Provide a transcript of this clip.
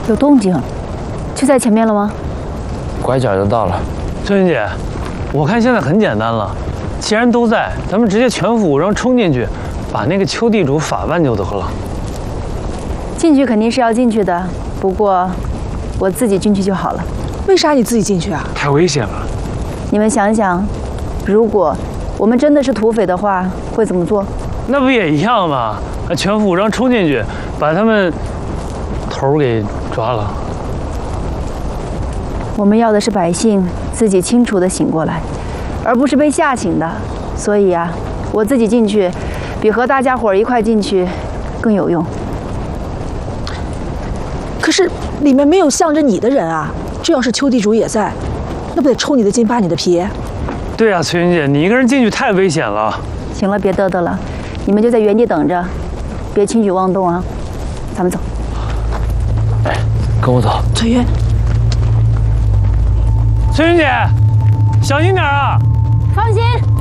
有动静，就在前面了吗？ 拐角就到了。 翠云姐，我看现在很简单了，既然都在，咱们直接全副武装冲进去，把那个邱地主法办就得了。 进去肯定是要进去的，不过我自己进去就好了。 为啥你自己进去啊？ 太危险了。 你们想想，如果我们真的是土匪的话，会怎么做？ 那不也一样吗？全副武装冲进去，把他们头给抓了。 我们要的是百姓自己清楚地醒过来，而不是被吓醒的。所以啊，我自己进去，比和大家伙一块进去更有用。 可是里面没有向着你的人啊！这要是邱地主也在，那不得抽你的筋扒你的皮？ 对啊，翠云姐，你一个人进去太危险了。 行了，别嘚嘚了，你们就在原地等着，别轻举妄动啊！咱们走。 哎，跟我走。 翠云， 翠云姐，小心点啊！ 放心。